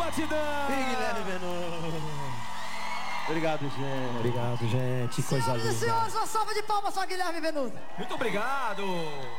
Batidão! E Guilherme Benuto. Obrigado, gente. Obrigado, gente. Coisa linda. Senhoras e senhores, uma salva de palmas para Guilherme Benuto. Muito obrigado!